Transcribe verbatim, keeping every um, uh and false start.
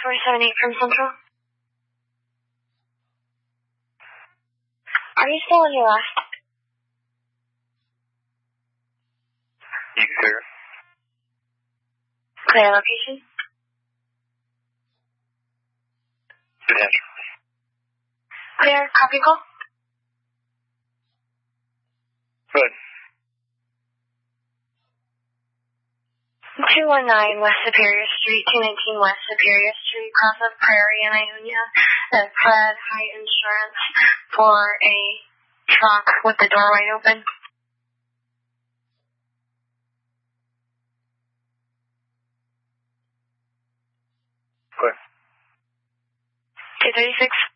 four seven eight from Central. Are you still on your last? You clear? Clear location? Potential. Clear, copy call? Good. two one nine West Superior Street, two nineteen West Superior Street, cross of Prairie and Ionia. That's Fred High Insurance for a truck with the door wide open. Good. two thirty-six